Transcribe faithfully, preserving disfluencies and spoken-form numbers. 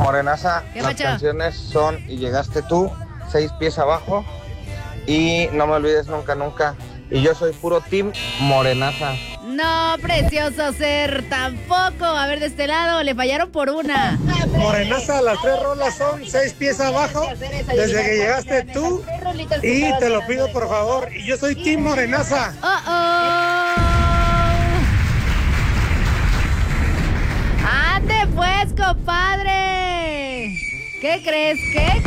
Morenaza, ¿Qué las pacho? canciones son Y llegaste tú, Seis pies abajo y No me olvides nunca, nunca. Y yo soy puro team Morenaza. No, precioso ser, tampoco. A ver, de este lado, le fallaron por una. Morenaza, las tres rolas son seis pies abajo, desde que llegaste tú, y te lo pido por favor, y yo soy Team Morenaza. Oh, oh. ¡Ande pues, compadre! ¿Qué crees? ¿Qué